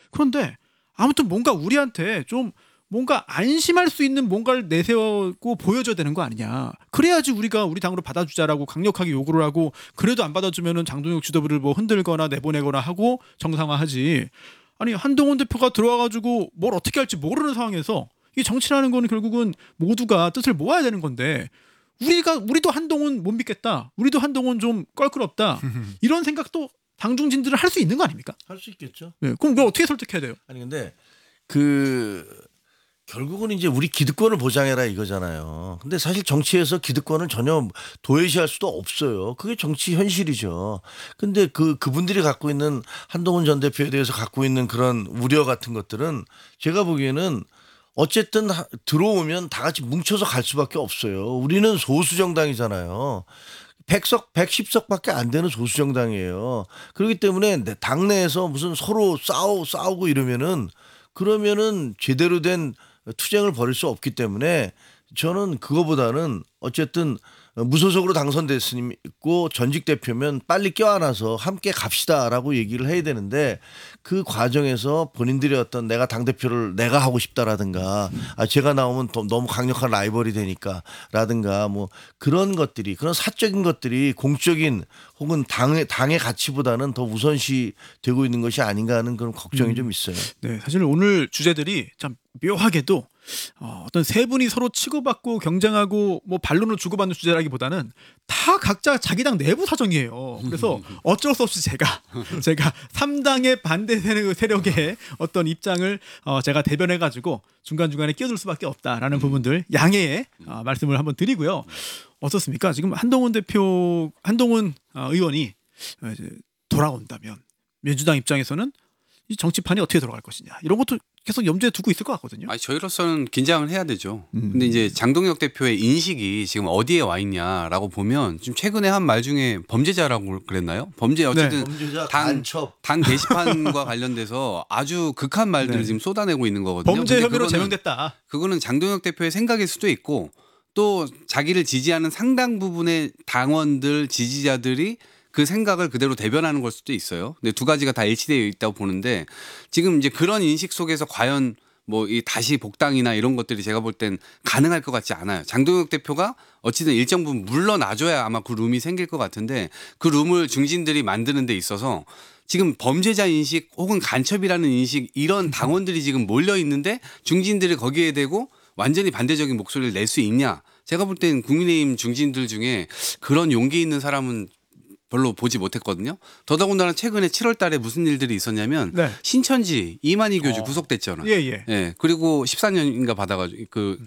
그런데 아무튼 뭔가 우리한테 좀 뭔가 안심할 수 있는 뭔가를 내세우고 보여줘야 되는 거 아니냐. 그래야지 우리가 우리 당으로 받아주자라고 강력하게 요구를 하고 그래도 안 받아주면은 장동혁 지도부를 뭐 흔들거나 내보내거나 하고 정상화하지. 아니 한동훈 대표가 들어와가지고 뭘 어떻게 할지 모르는 상황에서 이 정치라는 거는 결국은 모두가 뜻을 모아야 되는 건데 우리도 한동훈 못 믿겠다. 우리도 한동훈 좀 껄끄럽다. 이런 생각도 당중진들은 할 수 있는 거 아닙니까? 할 수 있겠죠. 네, 그럼 그걸 어떻게 설득해야 돼요? 아니 근데 결국은 이제 우리 기득권을 보장해라 이거잖아요. 근데 사실 정치에서 기득권을 전혀 도외시할 수도 없어요. 그게 정치 현실이죠. 근데 그분들이 갖고 있는 한동훈 전 대표에 대해서 갖고 있는 그런 우려 같은 것들은 제가 보기에는 어쨌든 들어오면 다 같이 뭉쳐서 갈 수밖에 없어요. 우리는 소수 정당이잖아요. 100석, 110석밖에 안 되는 소수 정당이에요. 그렇기 때문에 당내에서 무슨 서로 싸우고 이러면은 그러면은 제대로 된 투쟁을 벌일 수 없기 때문에 저는 그거보다는 어쨌든 무소속으로 당선됐고 전직 대표면 빨리 껴안아서 함께 갑시다라고 얘기를 해야 되는데 그 과정에서 본인들이 어떤 내가 당대표를 내가 하고 싶다라든가 제가 나오면 너무 강력한 라이벌이 되니까라든가 뭐 그런 것들이 그런 사적인 것들이 공적인 혹은 당의 가치보다는 더 우선시 되고 있는 것이 아닌가 하는 그런 걱정이 좀 있어요. 네, 사실 오늘 주제들이 참 묘하게도 어떤 세 분이 서로 치고받고 경쟁하고 뭐 반론을 주고받는 주제라기보다는 다 각자 자기 당 내부 사정이에요. 그래서 어쩔 수 없이 제가 3당의 반대 세력의 어떤 입장을 제가 대변해가지고 중간중간에 끼어들 수밖에 없다라는 부분들 양해의 말씀을 한번 드리고요. 어떻습니까? 지금 한동훈 의원이 이제 돌아온다면 민주당 입장에서는 이 정치판이 어떻게 돌아갈 것이냐 이런 것도 계속 염두에 두고 있을 것 같거든요. 아니, 저희로서는 긴장을 해야 되죠. 근데 이제 장동혁 대표의 인식이 지금 어디에 와 있냐라고 보면 지금 최근에 한 말 중에 범죄자라고 그랬나요? 어쨌든 범죄자, 당 간첩. 게시판과 관련돼서 아주 극한 말들을 지금 쏟아내고 있는 거거든요. 범죄 혐의로 제명됐다. 그거는 장동혁 대표의 생각일 수도 있고 또 자기를 지지하는 상당 부분의 당원들 지지자들이 그 생각을 그대로 대변하는 걸 수도 있어요. 근데 두 가지가 다 일치되어 있다고 보는데 지금 이제 그런 인식 속에서 과연 뭐 이 다시 복당이나 이런 것들이 제가 볼 땐 가능할 것 같지 않아요. 장동혁 대표가 어찌든 일정 부분 물러나줘야 아마 그 룸이 생길 것 같은데 그 룸을 중진들이 만드는 데 있어서 지금 범죄자 인식 혹은 간첩이라는 인식 이런 당원들이 지금 몰려 있는데 중진들이 거기에 대고 완전히 반대적인 목소리를 낼 수 있냐. 제가 볼 땐 국민의힘 중진들 중에 그런 용기 있는 사람은 별로 보지 못했거든요. 더더군다나 최근에 7월 달에 무슨 일들이 있었냐면 신천지 이만희 교주 구속됐잖아요. 예. 그리고 14년인가 받아가지고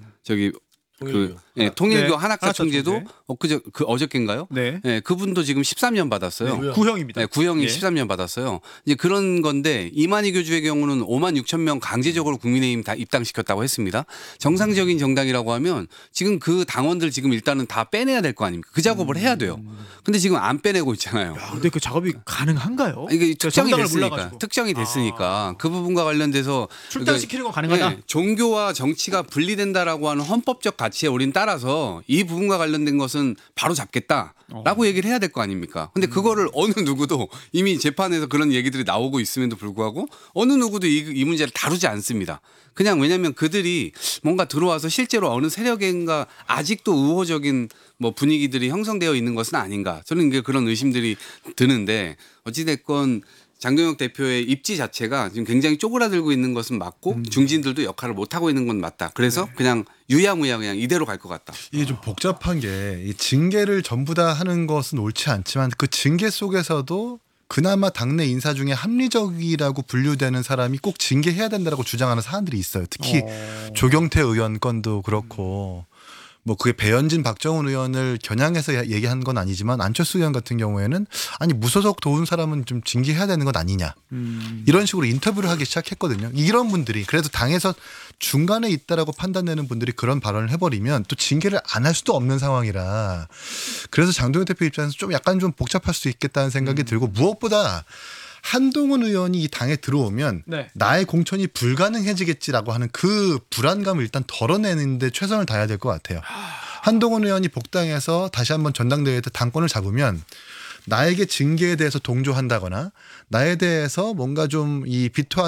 통일교 한학사 총재도 어저께인가요? 네. 예, 그분도 지금 13년 받았어요. 구형입니다. 네, 구형이 13년 받았어요. 이제 그런 건데 이만희 교주의 경우는 5만 6천 명 강제적으로 국민의힘 다 입당시켰다고 했습니다. 정상적인 정당이라고 하면 지금 그 당원들 지금 일단은 다 빼내야 될 거 아닙니까? 그 작업을 해야 돼요. 근데 지금 안 빼내고 있잖아요. 야, 근데 그 작업이 가능한가요? 이게 특정이 몰라가지고. 됐으니까 그 부분과 관련돼서 출당시키는 건 가능하다. 네, 종교와 정치가 분리된다라고 하는 헌법적 가치에 우리는 따라서 이 부분과 관련된 것은 바로 잡겠다라고 얘기를 해야 될 거 아닙니까? 근데 그거를 어느 누구도 이미 재판에서 그런 얘기들이 나오고 있음에도 불구하고 어느 누구도 이 문제를 다루지 않습니다. 그냥 왜냐하면 그들이 뭔가 들어와서 실제로 어느 세력인가 아직도 우호적인 뭐 분위기들이 형성되어 있는 것은 아닌가. 저는 그런 의심들이 드는데 어찌됐건 장동혁 대표의 입지 자체가 지금 굉장히 쪼그라들고 있는 것은 맞고 중진들도 역할을 못하고 있는 건 맞다. 그래서 그냥 유야무야 그냥 이대로 갈 것 같다. 이게 좀 복잡한 게 이 징계를 전부 다 하는 것은 옳지 않지만 그 징계 속에서도 그나마 당내 인사 중에 합리적이라고 분류되는 사람이 꼭 징계해야 된다고 주장하는 사람들이 있어요. 특히 조경태 의원 건도 그렇고 뭐 그게 배현진 박정훈 의원을 겨냥해서 얘기한 건 아니지만 안철수 의원 같은 경우에는 아니 무소속 도운 사람은 좀 징계해야 되는 것 아니냐 이런 식으로 인터뷰를 하기 시작했거든요. 이런 분들이 그래도 당에서 중간에 있다라고 판단되는 분들이 그런 발언을 해버리면 또 징계를 안 할 수도 없는 상황이라 그래서 장동혁 대표 입장에서 좀 약간 좀 복잡할 수 있겠다는 생각이 들고 무엇보다 한동훈 의원이 이 당에 들어오면 나의 공천이 불가능해지겠지라고 하는 그 불안감을 일단 덜어내는데 최선을 다해야 될 것 같아요. 한동훈 의원이 복당해서 다시 한번 전당대회에서 당권을 잡으면 나에게 징계에 대해서 동조한다거나 나에 대해서 뭔가 좀 이 비토한